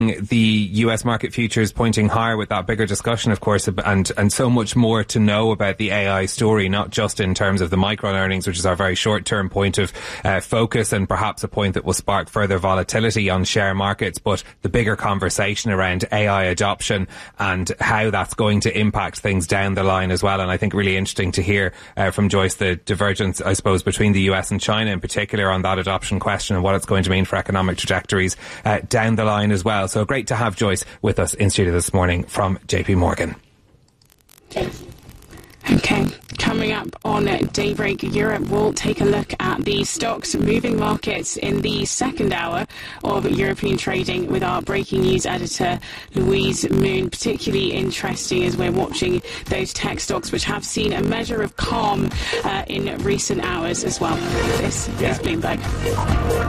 the US market futures pointing higher with that bigger discussion, of course, and so much more to know about the AI story, not just in terms of the micron earnings, which is our very short-term point of focus and perhaps a point that will spark further volatility on share markets, but the bigger conversation around AI adoption and how that's going to impact things down the line as well. And I think really interesting to hear from Joyce the divergence, I suppose, between the US and China in particular on that adoption question and what it's going to mean for economic trajectories down the line as well. So great to have Joyce with us in studio this morning from JP Morgan. Okay, coming up on Daybreak Europe, we'll take a look at the stocks moving markets in the second hour of European trading with our breaking news editor, Louise Moon. Particularly interesting as we're watching those tech stocks which have seen a measure of calm in recent hours as well. This is Bloomberg.